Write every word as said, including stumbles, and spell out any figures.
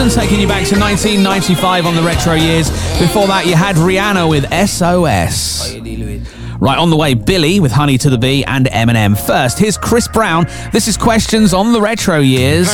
Taking you back to nineteen ninety-five on the Retro Years. Before that, you had Rihanna with S O S. Right, on the way, Billy with Honey to the Bee and Eminem. First, here's Chris Brown. This is Questions on the Retro Years.